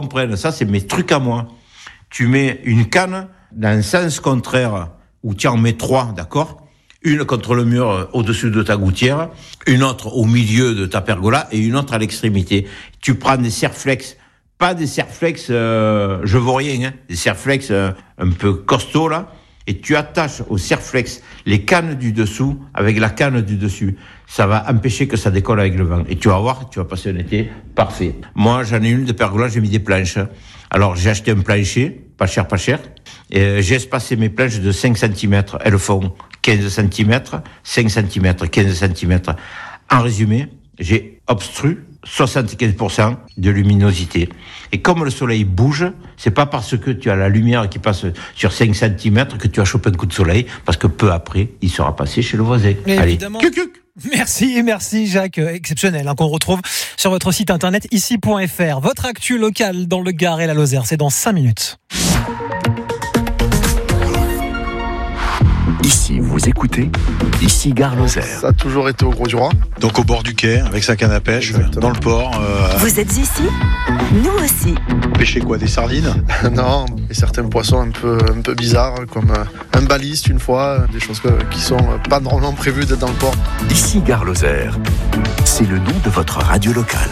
comprennent, ça c'est mes trucs à moi. Tu mets une canne dans le sens contraire, où tu en mets 3, d'accord ? Une contre le mur au-dessus de ta gouttière, une autre au milieu de ta pergola et une autre à l'extrémité. Tu prends des serflex, pas des serflex, je vaux rien, des serflex un peu costauds là, et tu attaches au serflex les cannes du dessous avec la canne du dessus. Ça va empêcher que ça décolle avec le vent. Et tu vas voir, tu vas passer un été parfait. Moi, j'en ai une de pergola, j'ai mis des planches. Alors, j'ai acheté un plancher, pas cher. Et j'ai espacé mes planches de 5 cm. Elles font 15 cm, 5 cm, 15 cm. En résumé, j'ai obstru 75% de luminosité. Et comme le soleil bouge, c'est pas parce que tu as la lumière qui passe sur 5 cm que tu as chopé un coup de soleil, parce que peu après, il sera passé chez le voisin. Mais allez, évidemment. cuc. Merci Jacques, exceptionnel, qu'on retrouve sur votre site internet ici.fr. Votre actu locale dans le Gard et la Lozère, c'est dans 5 minutes. Ici, vous écoutez, ici Gare Lozère. Ça a toujours été au Gros du Roi. Donc au bord du quai, avec sa canne à pêche, Exactement. dans le port. Vous êtes ici ? Nous aussi. Pêcher quoi, des sardines ? Non, et certains poissons un peu bizarres, comme un baliste une fois, des choses qui sont pas normalement prévues d'être dans le port. Ici Gare Lozère. C'est le nom de votre radio locale.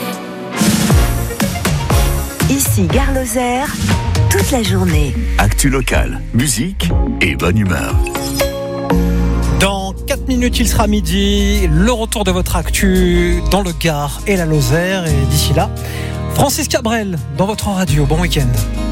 Ici Gare Lozère, toute la journée. Actu locale, musique et bonne humeur. Dans 4 minutes, il sera midi. Le retour de votre actu dans le Gard et la Lozère. Et d'ici là, Francis Cabrel dans votre radio. Bon week-end.